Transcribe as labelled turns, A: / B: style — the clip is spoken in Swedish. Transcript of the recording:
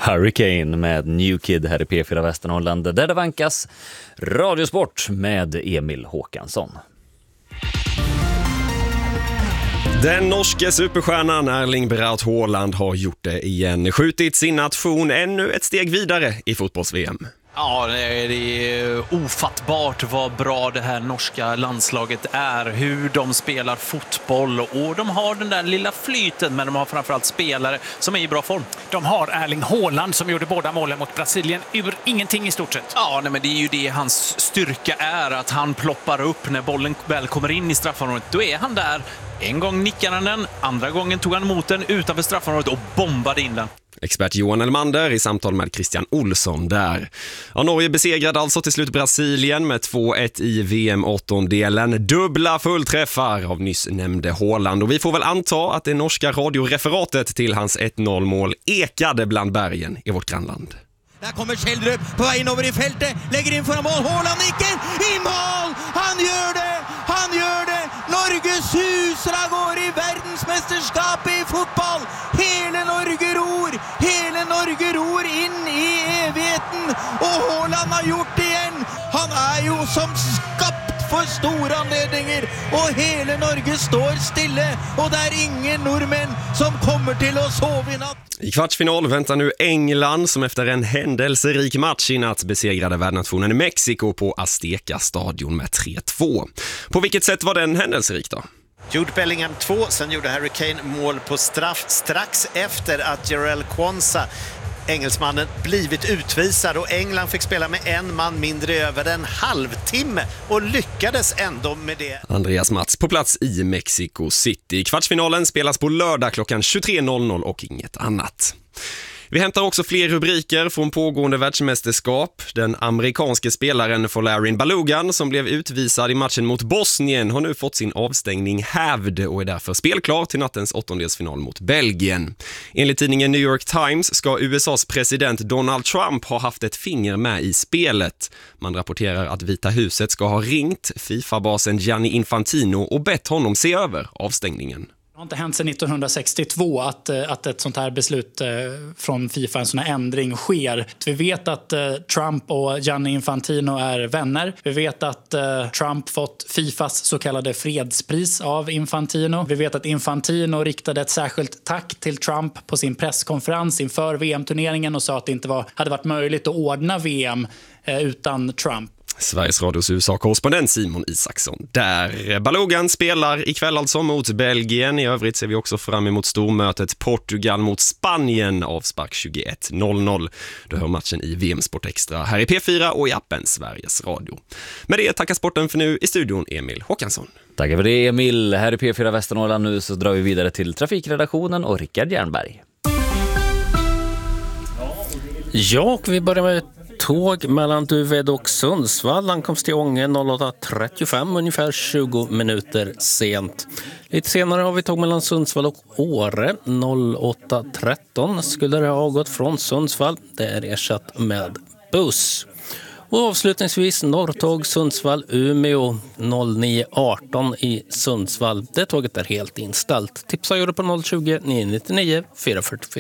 A: Hurricane med New Kid här i P4 Västernorrland, där det vankas Radiosport med Emil Håkansson.
B: Den norske superstjärnan Erling Braut Haaland har gjort det igen. Skjutit sin nation ännu ett steg vidare i fotbolls-VM.
C: Ja, det är ofattbart vad bra det här norska landslaget är. Hur de spelar fotboll och de har den där lilla flyten, men de har framförallt spelare som är i bra form.
D: De har Erling Haaland som gjorde båda målen mot Brasilien ur ingenting i stort sett.
C: Ja, nej, men det är ju det hans styrka är, att han ploppar upp när bollen väl kommer in i straffområdet. Då är han där. En gång nickade han den, andra gången tog han emot den utanför straffområdet och bombade in den.
B: Expert Johan Elmander i samtal med Christian Olsson där. Ja, Norge besegrade alltså till slut Brasilien med 2-1 i VM-åttondelen. Dubbla fullträffar av nyss nämnde Haaland. Och vi får väl anta att det norska radioreferatet till hans 1-0-mål ekade bland bergen i vårt grannland.
E: Där kommer Kjeldrup på vägen över i fältet, lägger in för mål, Haaland nickar, i mål! Han gör det! Han gör det! Norges husar går i världsmästerskap i fotboll! Hela Norge ror in i evigheten, och Haaland har gjort det igen! Han är ju som skapt för stora anledningar, och hela Norge står stille, och det är ingen norrmän som kommer till att sova i natt.
B: I kvartsfinal väntar nu England som efter en händelserik match i natt besegrade värdnationen Mexiko på Azteca-stadion med 3-2. På vilket sätt var den händelserik då?
F: Jude Bellingham 2, sen gjorde Harry Kane mål på straff strax efter att Jarell Quansah, engelsmannen, blivit utvisad, och England fick spela med en man mindre över en halvtimme och lyckades ändå med det.
B: Andreas Mats på plats i Mexico City. Kvartsfinalen spelas på lördag klockan 23.00 och inget annat. Vi hämtar också fler rubriker från pågående världsmästerskap. Den amerikanske spelaren Folarin Balogun, som blev utvisad i matchen mot Bosnien, har nu fått sin avstängning hävd och är därför spelklar till nattens åttondelsfinal mot Belgien. Enligt tidningen New York Times ska USAs president Donald Trump ha haft ett finger med i spelet. Man rapporterar att Vita huset ska ha ringt FIFA-basen Gianni Infantino och bett honom se över avstängningen.
G: Det har inte hänt sedan 1962 att ett sånt här beslut från FIFA, en sån här ändring, sker. Vi vet att Trump och Gianni Infantino är vänner. Vi vet att Trump fått FIFAs så kallade fredspris av Infantino. Vi vet att Infantino riktade ett särskilt tack till Trump på sin presskonferens inför VM-turneringen och sa att det inte hade varit möjligt att ordna VM utan Trump.
B: Sveriges Radios USA-korrespondent Simon Isaksson där. Balogun spelar ikväll alltså mot Belgien. I övrigt ser vi också fram emot stormötet Portugal mot Spanien, avspark 21.00. Du hör matchen i VM-sport extra här i P4 och i appen Sveriges Radio. Med det tackar sporten för nu. I studion Emil Håkansson.
A: Tackar för det, Emil. Här i P4 Västernorrland nu så drar vi vidare till trafikredaktionen och Rickard Jernberg.
H: Ja, och vi börjar med tåg mellan Duved och Sundsvall. Ankomst till Ånge 08.35, ungefär 20 minuter sent. Lite senare har vi tåg mellan Sundsvall och Åre 08.13. Skulle det ha gått från Sundsvall, det är ersatt med buss. Och avslutningsvis Norrtåg Sundsvall-Umeå 09.18 i Sundsvall. Det tåget är helt inställt. Tipsa gör det på 020 999 444.